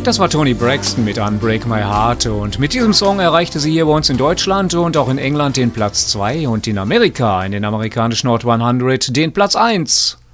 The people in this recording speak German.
Das war Toni Braxton mit Unbreak My Heart und mit diesem Song erreichte sie hier bei uns in Deutschland und auch in England den Platz 2 und in Amerika, in den amerikanischen Hot 100, den Platz 1.